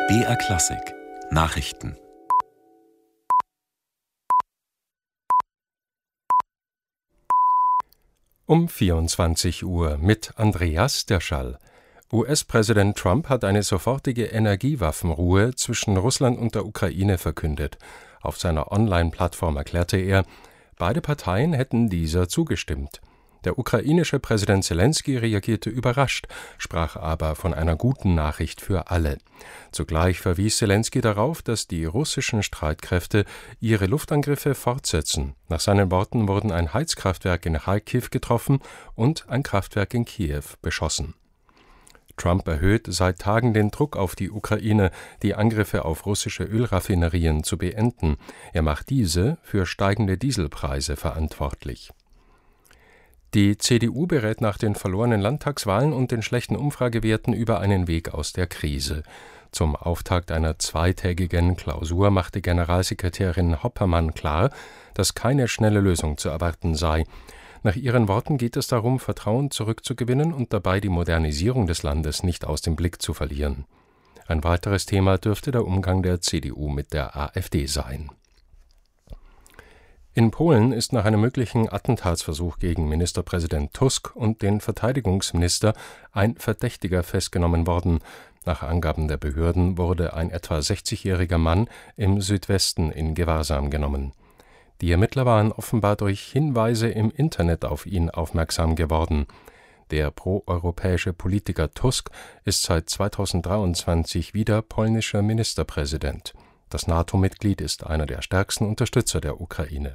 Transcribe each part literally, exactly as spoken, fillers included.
B R Klassik Nachrichten. Um vierundzwanzig Uhr mit Andreas Derschall. U S-Präsident Trump hat eine sofortige Energiewaffenruhe zwischen Russland und der Ukraine verkündet. Auf seiner Online-Plattform erklärte er, beide Parteien hätten dieser zugestimmt. Der ukrainische Präsident Selenskyj reagierte überrascht, sprach aber von einer guten Nachricht für alle. Zugleich verwies Selenskyj darauf, dass die russischen Streitkräfte ihre Luftangriffe fortsetzen. Nach seinen Worten wurden ein Heizkraftwerk in Charkiw getroffen und ein Kraftwerk in Kiew beschossen. Trump erhöht seit Tagen den Druck auf die Ukraine, die Angriffe auf russische Ölraffinerien zu beenden. Er macht diese für steigende Dieselpreise verantwortlich. Die C D U berät nach den verlorenen Landtagswahlen und den schlechten Umfragewerten über einen Weg aus der Krise. Zum Auftakt einer zweitägigen Klausur machte Generalsekretärin Hoppermann klar, dass keine schnelle Lösung zu erwarten sei. Nach ihren Worten geht es darum, Vertrauen zurückzugewinnen und dabei die Modernisierung des Landes nicht aus dem Blick zu verlieren. Ein weiteres Thema dürfte der Umgang der C D U mit der AfD sein. In Polen ist nach einem möglichen Attentatsversuch gegen Ministerpräsident Tusk und den Verteidigungsminister ein Verdächtiger festgenommen worden. Nach Angaben der Behörden wurde ein etwa sechzigjähriger Mann im Südwesten in Gewahrsam genommen. Die Ermittler waren offenbar durch Hinweise im Internet auf ihn aufmerksam geworden. Der proeuropäische Politiker Tusk ist seit zweitausenddreiundzwanzig wieder polnischer Ministerpräsident. Das NATO-Mitglied ist einer der stärksten Unterstützer der Ukraine.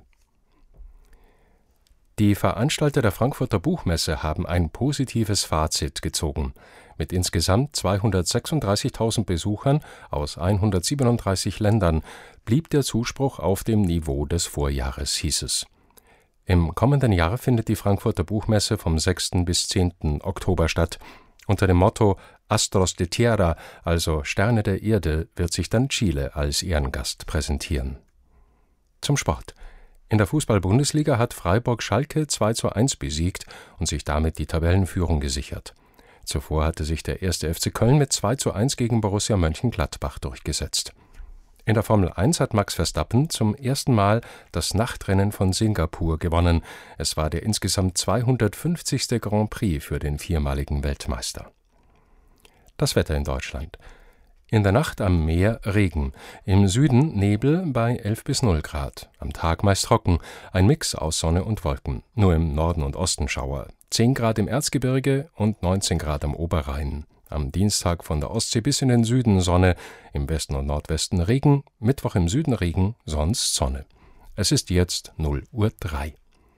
Die Veranstalter der Frankfurter Buchmesse haben ein positives Fazit gezogen. Mit insgesamt zweihundertsechsunddreißigtausend Besuchern aus hundertsiebenunddreißig Ländern blieb der Zuspruch auf dem Niveau des Vorjahres, hieß es. Im kommenden Jahr findet die Frankfurter Buchmesse vom sechsten bis zehnten Oktober statt. Unter dem Motto Astros de Tierra, also Sterne der Erde, wird sich dann Chile als Ehrengast präsentieren. Zum Sport. In der Fußball-Bundesliga hat Freiburg Schalke zwei zu eins besiegt und sich damit die Tabellenführung gesichert. Zuvor hatte sich der erste F C Köln mit zwei zu eins gegen Borussia Mönchengladbach durchgesetzt. In der Formel eins hat Max Verstappen zum ersten Mal das Nachtrennen von Singapur gewonnen. Es war der insgesamt zweihundertfünfzigste Grand Prix für den viermaligen Weltmeister. Das Wetter in Deutschland. In der Nacht am Meer Regen, im Süden Nebel bei elf bis null Grad, am Tag meist trocken, ein Mix aus Sonne und Wolken, nur im Norden und Osten Schauer, zehn Grad im Erzgebirge und neunzehn Grad am Oberrhein. Am Dienstag von der Ostsee bis in den Süden Sonne, im Westen und Nordwesten Regen, Mittwoch im Süden Regen, sonst Sonne. Es ist jetzt null Uhr drei.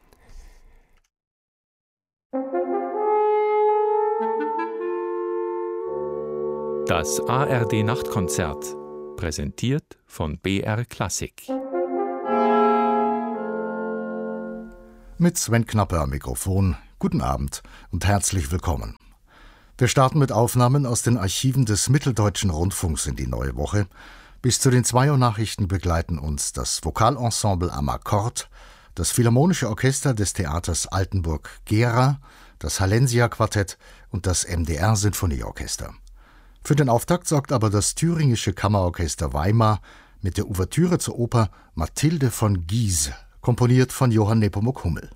Das A R D-Nachtkonzert, präsentiert von B R Klassik. Mit Sven Knappe am Mikrofon, guten Abend und herzlich willkommen. Wir starten mit Aufnahmen aus den Archiven des Mitteldeutschen Rundfunks in die neue Woche. Bis zu den zwei Uhr Nachrichten begleiten uns das Vokalensemble am Akkord, das Philharmonische Orchester des Theaters Altenburg-Gera, das Hallensia-Quartett und das M D R-Sinfonieorchester. Für den Auftakt sorgt aber das Thüringische Kammerorchester Weimar mit der Ouvertüre zur Oper Mathilde von Guise, komponiert von Johann Nepomuk Hummel.